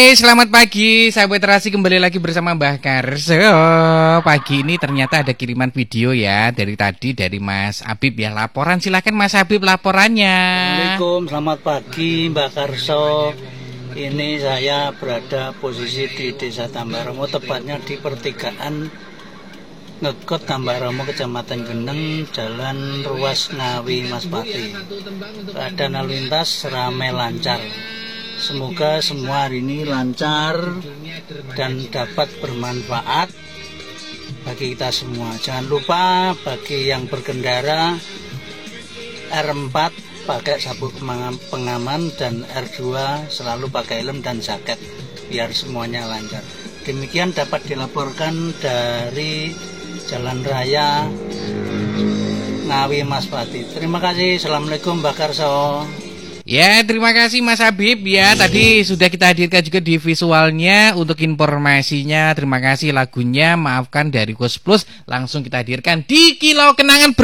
Selamat pagi, sahabat terasi, kembali lagi bersama Mbah Karso. Pagi ini ternyata ada kiriman video ya dari tadi dari Mas Habib ya. Laporan, silakan Mas Habib laporannya. Assalamualaikum, selamat pagi Mbak Karso. Ini saya berada posisi di Desa Tambaromo, tepatnya di pertigaan Ngekot Tambaromo, Kecamatan Gendeng, Jalan Ruas Ngawi Maspati. Keadaan lalu lintas ramai lancar. Semoga semua hari ini lancar dan dapat bermanfaat bagi kita semua. Jangan lupa bagi yang berkendara R4 pakai sabuk pengaman dan R2 selalu pakai helm dan jaket biar semuanya lancar. Demikian dapat dilaporkan dari Jalan Raya Ngawi Maspati. Terima kasih. Assalamualaikum Mbak Karso. Ya, terima kasih Mas Habib ya. Tadi sudah kita hadirkan juga di visualnya. Untuk informasinya, terima kasih lagunya. Maafkan dari Gus Plus. Langsung kita hadirkan di Kilau Kenangan.